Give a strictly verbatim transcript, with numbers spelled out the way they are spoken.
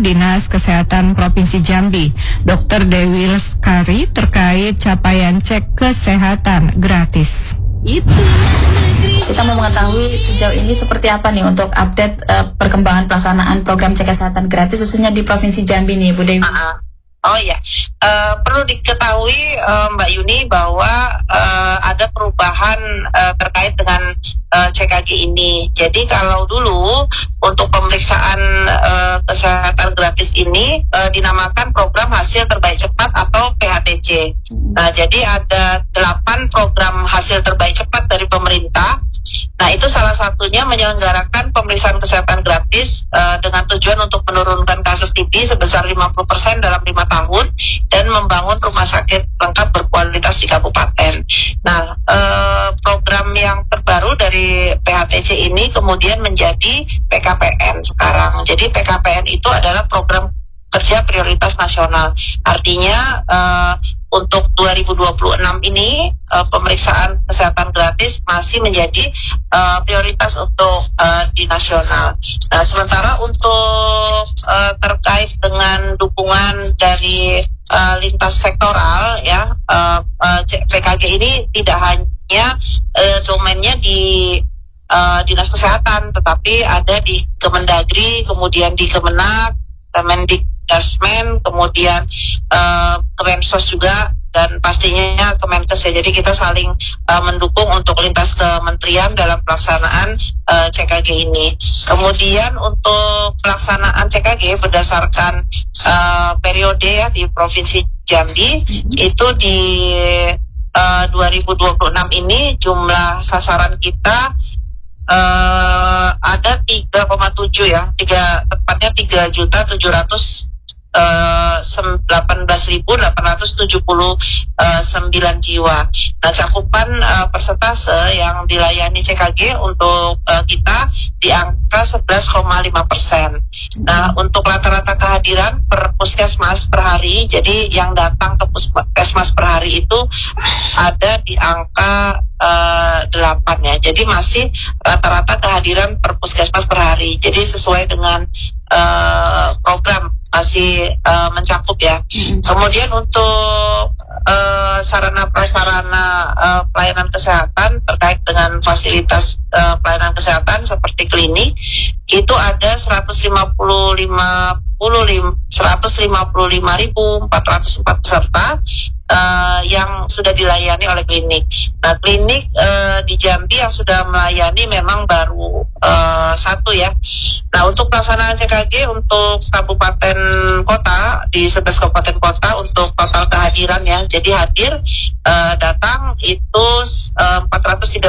Dinas Kesehatan Provinsi Jambi, Dokter Dewi Lestari, terkait capaian cek kesehatan gratis. Itu kita mau mengetahui sejauh ini seperti apa nih untuk update uh, perkembangan pelaksanaan program cek kesehatan gratis khususnya di Provinsi Jambi nih, Bu Dewi. Uh-huh. Oh iya, uh, perlu diketahui uh, Mbak Yuni bahwa uh, ada perubahan uh, terkait dengan uh, C K G ini. Jadi kalau dulu untuk pemeriksaan uh, kesehatan gratis ini uh, dinamakan program hasil terbaik cepat atau P H T C. Nah, jadi ada delapan program hasil terbaik cepat dari pemerintah. Nah, itu salah satunya menyelenggarakan pemeriksaan kesehatan gratis uh, dengan tujuan untuk menurunkan kasus T B sebesar lima puluh persen dalam lima tahun dan membangun rumah sakit lengkap berkualitas di kabupaten. Nah, uh, program yang terbaru dari P H T C ini kemudian menjadi P K P N sekarang. Jadi P K P N itu adalah program kerja prioritas nasional. Artinya uh, untuk dua ribu dua puluh enam ini uh, pemeriksaan kesehatan gratis masih menjadi uh, prioritas untuk uh, di nasional. Nah, sementara untuk uh, terkait dengan dukungan dari uh, lintas sektoral, ya uh, uh, P K G ini tidak hanya uh, domainnya di uh, dinas kesehatan, tetapi ada di Kemendagri, kemudian di Kemenak, Kemendik Dasmen, kemudian uh, Kemensos juga, dan pastinya Kemenkes ya. Jadi kita saling uh, mendukung untuk lintas kementerian dalam pelaksanaan uh, C K G ini. Kemudian untuk pelaksanaan C K G berdasarkan uh, periode ya di Provinsi Jambi, itu di uh, dua ribu dua puluh enam ini jumlah sasaran kita uh, ada tiga koma tujuh ya, tiga tepatnya tiga juta tujuh ratus delapan belas ribu delapan ratus tujuh puluh sembilan jiwa. Nah, cakupan uh, persentase yang dilayani C K G untuk uh, kita di angka sebelas koma lima persen. Nah, untuk rata-rata kehadiran per puskesmas per hari, jadi yang datang ke puskesmas per hari itu ada di angka uh, delapan ya. Jadi masih rata-rata kehadiran per puskesmas per hari. Jadi sesuai dengan uh, program masih uh, mencakup ya. Mm-hmm. Kemudian untuk uh, sarana prasarana uh, pelayanan kesehatan terkait dengan fasilitas uh, pelayanan kesehatan seperti klinik itu ada seratus lima puluh lima ribu empat ratus empat peserta uh, yang sudah dilayani oleh klinik. Nah, klinik uh, di Jambi yang sudah melayani memang baru uh, satu ya. Nah, untuk pelaksanaan C K G untuk kabupaten kota di sebelas kabupaten kota untuk total kehadiran ya. Jadi hadir uh, datang itu